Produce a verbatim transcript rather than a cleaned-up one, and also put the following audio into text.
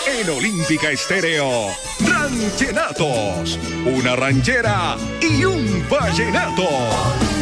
En Olímpica Estéreo, Ranchenatos, una ranchera y un vallenato.